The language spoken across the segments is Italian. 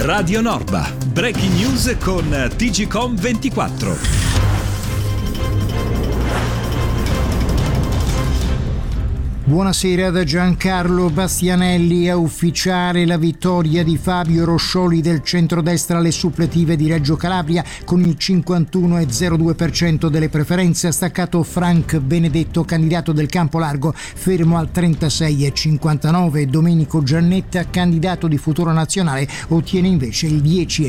Radio Norba, breaking news con TGcom 24. Buonasera da Giancarlo Bastianelli. È ufficiale la vittoria di Fabio Roscioli del centrodestra alle suppletive di Reggio Calabria con il 51,02% delle preferenze. Ha staccato Frank Benedetto, candidato del Campolargo, fermo al 36,59%. Domenico Giannetta, candidato di Futuro Nazionale, ottiene invece il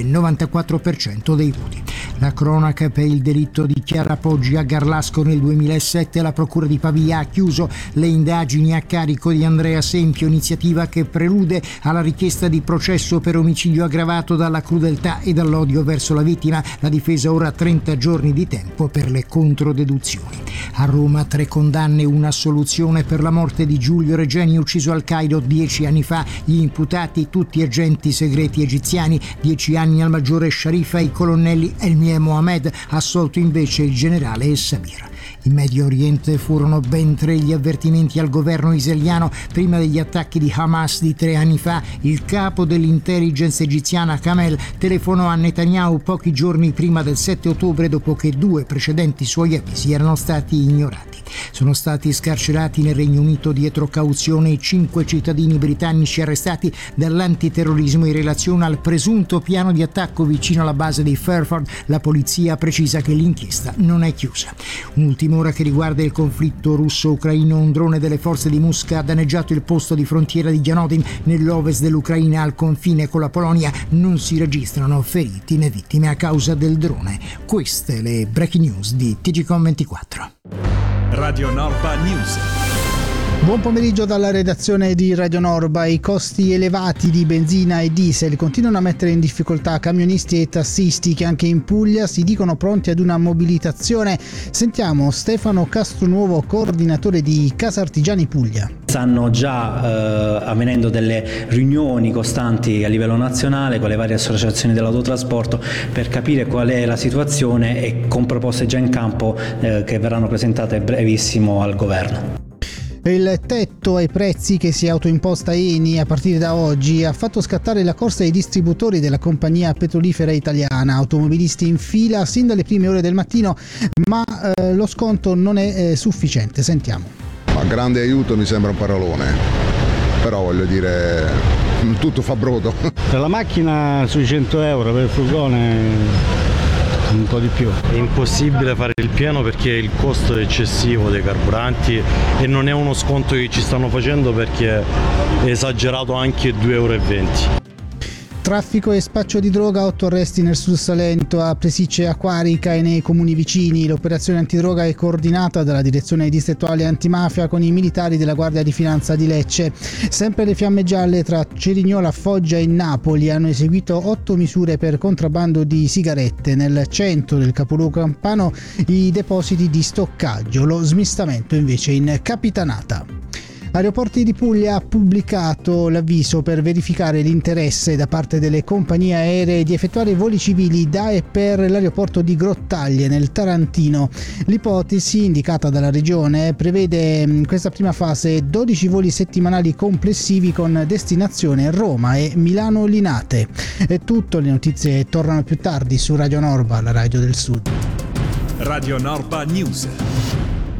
10,94% dei voti. La cronaca per il delitto di Chiara Poggi a Garlasco nel 2007. La procura di Pavia ha chiuso le indagini a carico di Andrea Sempio, iniziativa che prelude alla richiesta di processo per omicidio aggravato dalla crudeltà e dall'odio verso la vittima. La difesa ora ha 30 giorni di tempo per le controdeduzioni. A Roma 3 condanne, una assoluzione per la morte di Giulio Regeni, ucciso al Cairo 10 anni fa. Gli imputati tutti agenti segreti egiziani. 10 anni al maggiore Sharifa e ai colonnelli Elmi e Mohamed, assolto invece il generale El Sabir. In Medio Oriente furono ben 3 gli avvertimenti al governo israeliano prima degli attacchi di Hamas di 3 anni fa. Il capo dell'intelligence egiziana Kamel telefonò a Netanyahu pochi giorni prima del 7 ottobre dopo che 2 precedenti suoi avvisi erano stati ignorati. Sono stati scarcerati nel Regno Unito dietro cauzione i 5 cittadini britannici arrestati dall'antiterrorismo in relazione al presunto piano di attacco vicino alla base di Fairford. La polizia precisa che l'inchiesta non è chiusa. Un'ultima ora che riguarda il conflitto russo-ucraino. Un drone delle forze di Mosca ha danneggiato il posto di frontiera di Janodin nell'ovest dell'Ucraina al confine con la Polonia. Non si registrano feriti né vittime a causa del drone. Queste le breaking news di TGcom 24. Radio Norba News. Buon pomeriggio dalla redazione di Radio Norba. I costi elevati di benzina e diesel continuano a mettere in difficoltà camionisti e tassisti che anche in Puglia si dicono pronti ad una mobilitazione. Sentiamo Stefano Castronuovo, coordinatore di Casartigiani Puglia. Stanno già avvenendo delle riunioni costanti a livello nazionale con le varie associazioni dell'autotrasporto per capire qual è la situazione e con proposte già in campo che verranno presentate brevissimo al governo. Il tetto ai prezzi che si è autoimposta Eni a partire da oggi ha fatto scattare la corsa ai distributori della compagnia petrolifera italiana. Automobilisti in fila sin dalle prime ore del mattino, ma lo sconto non è sufficiente. Sentiamo. Ma grande aiuto mi sembra un parolone, però voglio dire, tutto fa brodo. Per la macchina sui 100 euro, per il furgone un po' di più. È impossibile fare il pieno perché il costo è eccessivo dei carburanti e non è uno sconto che ci stanno facendo perché è esagerato anche 2,20 euro. Traffico e spaccio di droga, 8 arresti nel Sud Salento, a Presicce, Aquarica e nei comuni vicini. L'operazione antidroga è coordinata dalla direzione distrettuale antimafia con i militari della Guardia di Finanza di Lecce. Sempre le fiamme gialle tra Cerignola, Foggia e Napoli hanno eseguito 8 misure per contrabbando di sigarette. Nel centro del capoluogo campano i depositi di stoccaggio, lo smistamento invece in Capitanata. Aeroporti di Puglia ha pubblicato l'avviso per verificare l'interesse da parte delle compagnie aeree di effettuare voli civili da e per l'aeroporto di Grottaglie nel Tarantino. L'ipotesi indicata dalla regione prevede in questa prima fase 12 voli settimanali complessivi con destinazione Roma e Milano Linate. È tutto, le notizie tornano più tardi su Radio Norba, la radio del Sud. Radio Norba News.